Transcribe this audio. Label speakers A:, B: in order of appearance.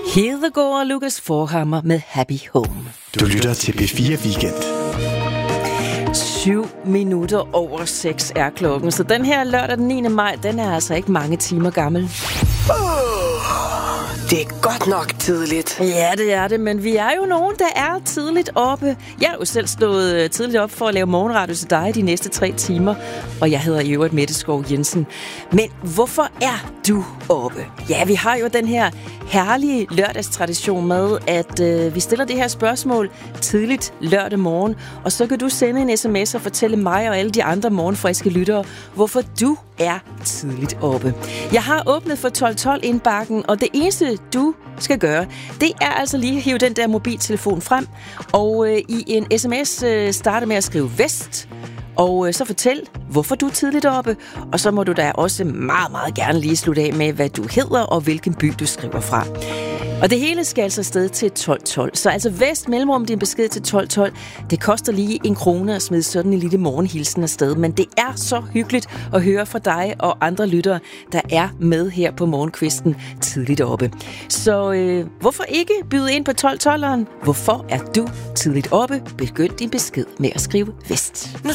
A: Hedegaard og Lucas Forhammer med Happy Home.
B: Du lytter til P4 Weekend.
A: 6:07 er klokken, så den her lørdag den 9. maj, den er altså ikke mange timer gammel.
C: Det er godt nok tidligt.
A: Ja, det er det, men vi er jo nogen, der er tidligt oppe. Jeg er jo selv stået tidligt op for at lave morgenradio til dig de næste 3 timer, og jeg hedder i øvrigt Mette Skov Jensen. Men hvorfor er du oppe? Ja, vi har jo den her herlige lørdagstradition med, at vi stiller det her spørgsmål tidligt lørdag morgen, og så kan du sende en sms og fortælle mig og alle de andre morgenfriske lyttere, hvorfor du er tidligt oppe. Jeg har åbnet for 1212 indbakken, og det eneste du skal gøre, det er altså lige at hive den der mobiltelefon frem, og i en sms starte med at skrive Vest, og så fortæl, hvorfor du er tidligt oppe, og så må du da også meget, meget gerne lige slutte af med, hvad du hedder og hvilken by du skriver fra. Og det hele skal altså afsted til 1212. Så altså Vest mellemrum din besked til 1212. Det koster lige 1 krone at smide sådan en lille morgenhilsen afsted, men det er så hyggeligt at høre fra dig og andre lyttere, der er med her på morgenkvisten tidligt oppe. Så hvorfor ikke byde ind på 1212'eren? Hvorfor er du tidligt oppe? Begynd din besked med at skrive Vest.
C: Nu